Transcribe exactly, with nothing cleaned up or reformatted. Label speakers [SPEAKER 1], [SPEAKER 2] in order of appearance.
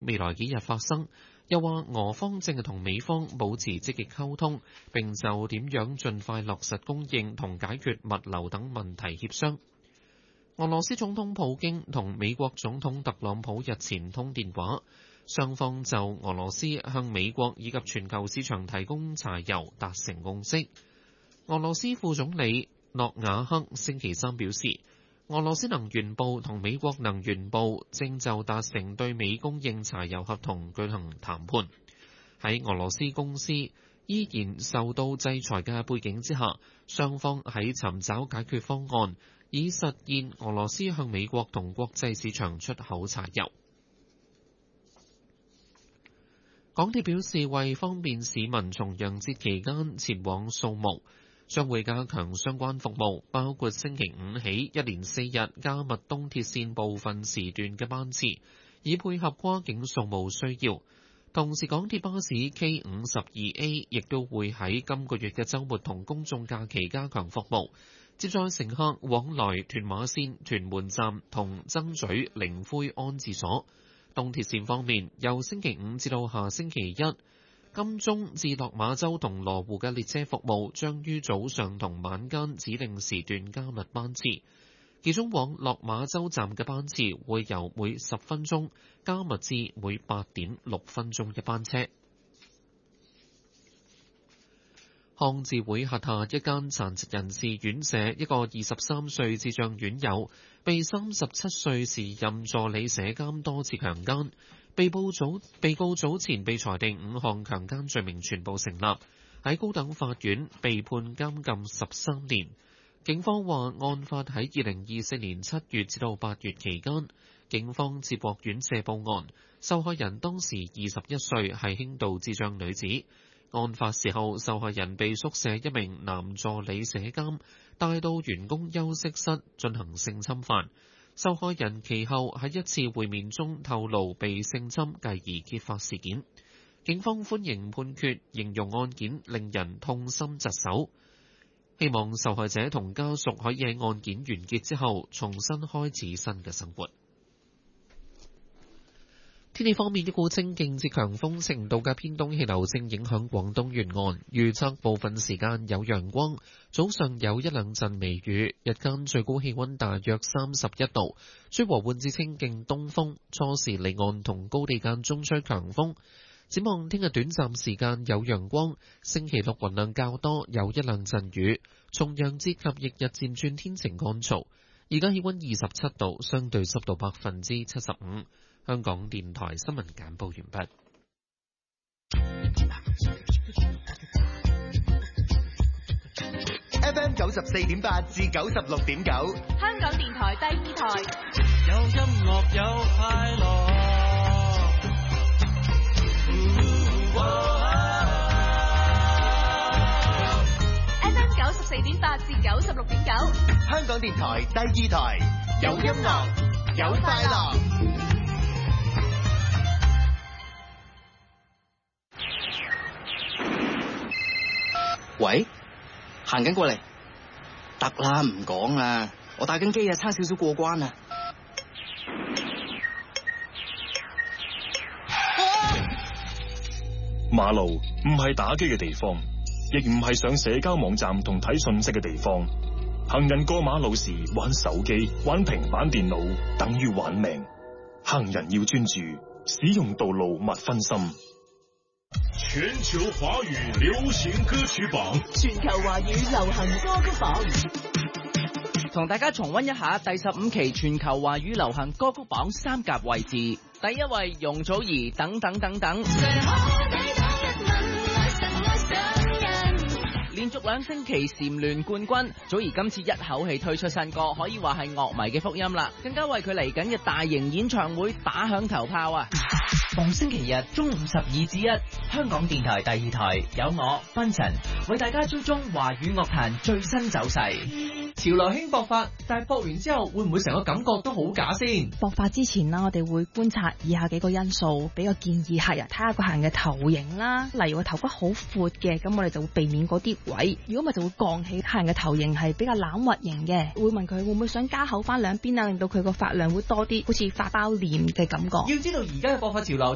[SPEAKER 1] 未來幾日發生。又話俄方正係同美方保持積極溝通，並就點樣盡快落實供應同解決物流等問題協商。俄羅斯總統普京同美國總統特朗普日前通電話，雙方就俄羅斯向美國以及全球市場提供柴油達成共識。俄羅斯副總理諾瓦克星期三表示，俄羅斯能源部同美國能源部正就達成對美供應柴油合同舉行談判。喺俄羅斯公司依然受到制裁嘅背景之下，雙方喺尋找解決方案，以實現俄羅斯向美國同國際市場出口柴油。港鐵表示，為方便市民重陽節期間前往掃墓，將會加強相關服務，包括星期五起一連四日加密東鐵線部分時段嘅班次，以配合跨境掃墓需要。同時，港鐵巴士 K 五十二 A 亦都會喺今個月嘅週末同公眾假期加強服務，接載乘客往來屯馬線屯門站同曾咀靈灰安置所。東鐵線方面，由星期五至到下星期一，金鐘至落馬洲同羅湖嘅列車服務將於早上同晚間指定時段加密班次，其中往落馬洲站嘅班次會由每十分鐘加密至每八點六分鐘一班車。康智會轄下一間殘疾人士院舍，一個二十三歲智障院友被三十七歲時任助理舍監多次強姦。被捕早被告早前被裁定五項強姦罪名全部成立，喺高等法院被判監禁十三年。警方話，案發喺二零二四年七月至到八月期間，警方接獲院舍報案，受害人當時二十一歲，係輕度智障女子。案發時候，受害人被宿舍一名男助理舍監帶到員工休息室進行性侵犯。受害人其後喺一次會面中透露被性侵，繼而揭發事件。警方歡迎判決，形容案件令人痛心疾首，希望受害者同家屬可以喺案件完結之後重新開始新嘅生活。天氣方面，一股清勁至強風程度嘅偏東氣流正影響廣東沿岸，預測部分時間有陽光，早上有一兩陣微雨，日間最高氣溫大約三十一度，吹和緩至清勁東風，初時離岸同高地間中吹強風。展望聽日短暫時間有陽光，星期六雲量較多，有一兩陣雨，重陽節及翌日漸轉天晴乾燥。而家氣溫二十七度，相對濕度百分之七十五。香港電台新聞簡報完畢。
[SPEAKER 2] F M 九十四點八至九十六點九，
[SPEAKER 3] 香港電台第二台。
[SPEAKER 4] 有音樂有快樂。
[SPEAKER 3] F M 九十四點八至九十六點九，
[SPEAKER 2] 香港電台第二台。有音樂有快樂。
[SPEAKER 5] 喂，行緊過嚟，得啦，唔講啦，我打緊機啊，差少少過關啊！
[SPEAKER 6] 馬路唔係打機嘅地方，亦唔係上社交網站同睇信息嘅地方。行人過馬路時玩手機、玩平板電腦，等於玩命。行人要專注，使用道路勿分心。
[SPEAKER 7] 全球華語流行歌曲榜，
[SPEAKER 8] 全球華語流行歌曲榜，
[SPEAKER 9] 同大家重溫一下第十五期全球華語流行歌曲榜三甲位置。第一位容祖兒，等等等等，連續兩星期蟬聯冠軍，祖兒今次一口氣推出新歌，可以話係樂迷嘅福音啦，更加為佢嚟緊嘅大型演唱會打響頭炮啊！
[SPEAKER 8] 逢星期日中午十二至一，香港電台第二台有我芬晨為大家追蹤華語樂壇最新走勢。潮流興搏發，但係搏完之後會唔會成個感覺都好假先？
[SPEAKER 10] 搏發之前啦，我哋會觀察以下幾個因素，俾個建議客人睇下個客人嘅頭型啦。例如個頭骨好闊嘅，咁我哋就會避免嗰啲位。如果咪就會降起客人嘅頭型係比較欖核型嘅，會問佢會唔會想加厚翻兩邊啊，令到佢個髮量會多啲，好似發包臉嘅感覺。
[SPEAKER 8] 要知道而家嘅搏發潮流。